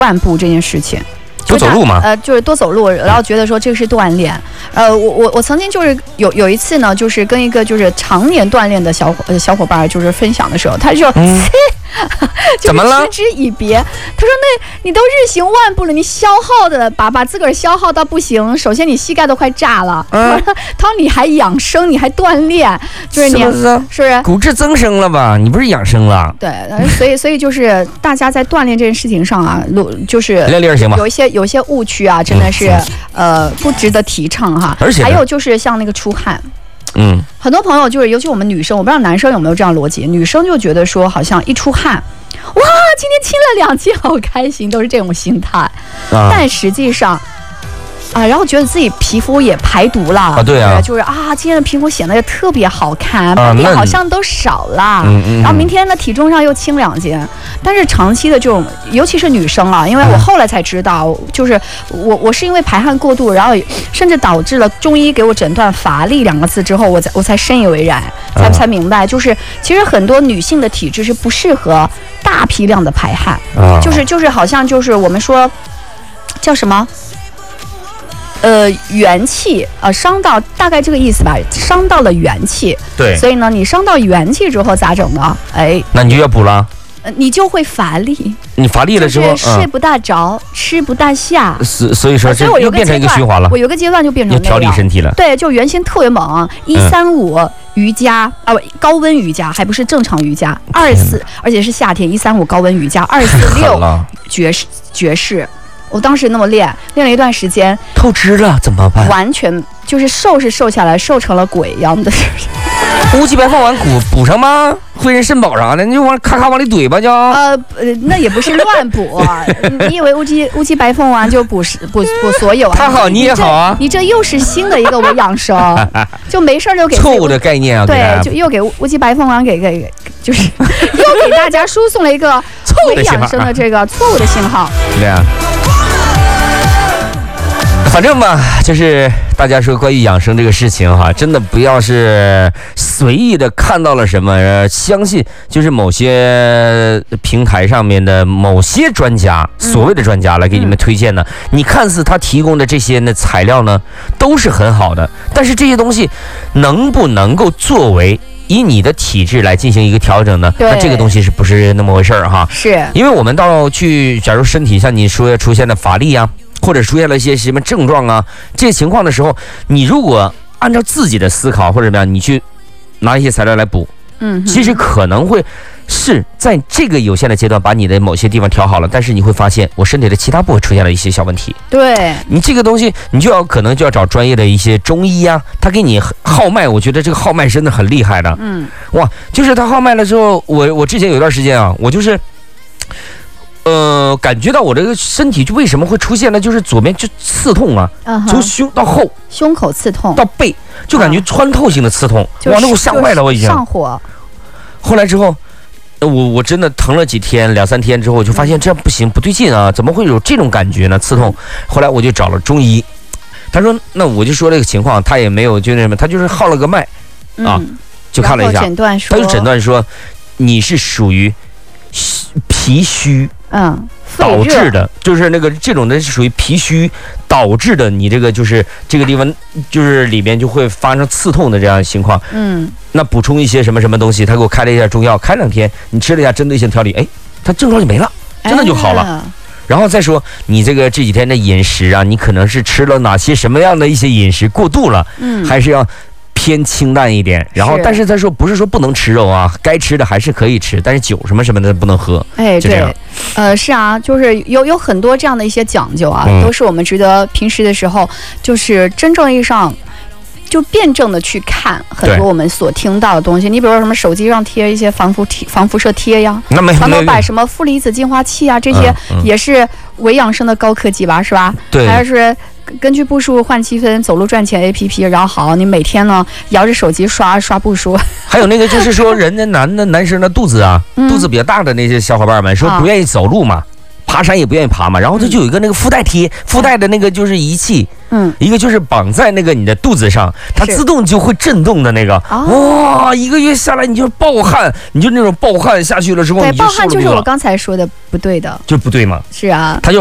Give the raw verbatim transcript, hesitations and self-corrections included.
万步这件事情。 多走路嘛， 呃，就是多走路，然后觉得说这个是锻炼。呃，我我我曾经就是有有一次呢，就是跟一个就是常年锻炼的小伙呃小伙伴就是分享的时候，他就、嗯、 怎么了？ 嗤之以鼻。他说：“那你都日行万步了，你消耗的把把自个儿消耗到不行。首先你膝盖都快炸了，嗯、他说你还养生，你还锻炼，就是你是不是？ 是不是骨质增生了吧？你不是养生了？ 对，所以所以就是大家在锻炼这件事情上啊，就是有一些有一些误区啊，真的是、嗯、呃不值得提倡哈。 而且还有就是像那个出汗。” 嗯， 很多朋友就是，尤其我们女生，我不知道男生有没有这样逻辑，女生就觉得说，好像一出汗，哇，今天亲了两次，好开心，都是这种心态。啊、但实际上，啊，然后觉得自己皮肤也排毒了啊，对啊， 就是啊，今天的皮肤显得也特别好看，斑点好像都少了，嗯嗯、然后明天呢体重上又轻两斤，但是长期的这种，尤其是女生啊，因为我后来才知道，就是我我是因为排汗过度，然后甚至导致了中医给我诊断乏力两个字之后，我才我才深以为然，才才明白，就是其实很多女性的体质是不适合大批量的排汗，啊、就是就是好像就是我们说叫什么？呃，元气呃伤到大概这个意思吧，伤到了元气。 对， 所以呢，你伤到元气之后咋整呢？哎， 那你就要补了。 呃，你就会乏力。 你乏力了之后， 就是睡不大着，嗯、吃不大下。 所所以说，这又变成一个循环了。 我有个阶段就变成要调理身体了。 对，就原先特别猛，一三五瑜伽啊，高温瑜伽，还不是正常瑜伽，二四，而且是夏天，一三五高温瑜伽，二四六爵士爵士。我当时那么练，练了一段时间， 透支了怎么办？ 完全就是瘦是瘦下来，瘦成了鬼一样的。 乌鸡白凤丸补补上吗？汇仁肾宝啥的，你就往咔咔往里怼吧就。 呃呃，那也不是乱补。你以为乌鸡乌鸡白凤丸就补补补所有啊？ 他好，你也好啊。 你 这, 你这又是新的一个我养生，就没事就给错误的概念啊。 对，就又给乌鸡白凤丸给给就是又给大家输送了一个伪养生的这个错误的信号。 对啊。反正嘛，就是大家说关于养生这个事情哈，真的不要是随意的看到了什么，呃、相信就是某些平台上面的某些专家，嗯、所谓的专家来给你们推荐呢。嗯、你看似他提供的这些呢材料呢都是很好的，但是这些东西能不能够作为以你的体质来进行一个调整呢？那这个东西是不是那么回事儿哈？ 是， 因为我们到去，假如身体像你说出现的乏力啊。或者出现了一些什么症状啊，这些情况的时候，你如果按照自己的思考或者怎么样，你去拿一些材料来补，嗯，其实可能会是在这个有限的阶段把你的某些地方调好了，但是你会发现我身体的其他部位出现了一些小问题。 对， 你这个东西，你就要可能就要找专业的一些中医啊，他给你号脉，我觉得这个号脉真的很厉害的，嗯，哇，就是他号脉了之后，我我之前有一段时间啊，我就是。呃，感觉到我这个身体就为什么会出现了，就是左边就刺痛啊， uh-huh, 从胸到后， 胸口刺痛到背，就感觉穿透性的刺痛， uh, 哇，那我吓坏了，我已经上火。 后来之后，我我真的疼了几天，两三天之后，就发现这样不行，不对劲啊，怎么会有这种感觉呢？刺痛。后来我就找了中医，他说，那我就说这个情况，他也没有就那什么，他就是号了个脉啊，嗯、就看了一下，他就诊断说你是属于脾虚。嗯，导致的就是那个这种的是属于脾虚导致的，你这个就是这个地方就是里面就会发生刺痛的这样的情况。嗯，那补充一些什么什么东西，他给我开了一下中药，开两天你吃了一下针对性调理，哎，他症状就没了，真的就好了。哎，然后再说你这个这几天的饮食啊，你可能是吃了哪些什么样的一些饮食过度了，嗯，还是要偏清淡一点，然后但是他说不是说不能吃肉啊，该吃的还是可以吃，但是酒什么什么的不能喝。 哎，对，呃，是啊，就是有有很多这样的一些讲究啊，嗯、都是我们值得平时的时候，就是真正意义上就辩证的去看很多我们所听到的东西。你比如说什么手机上贴一些防辐贴、防辐射贴呀， 那没传统摆什么负离子净化器啊，这些也是伪养生的高科技吧，是吧？ 对， 还是。根据步数换积分，走路赚钱 A P P， 然后好，你每天呢摇着手机刷刷步数。 还有那个就是说，人家男的男生的肚子啊，嗯、肚子比较大的那些小伙伴们说不愿意走路嘛， 爬山也不愿意爬嘛，然后它就有一个那个附带贴，附带的那个就是仪器。嗯，一个就是绑在那个你的肚子上，它自动就会震动的那个。哇，一个月下来你就暴汗，你就那种暴汗下去了之后， 对，暴汗就是我刚才说的不对的， 就不对嘛。 是啊， 它就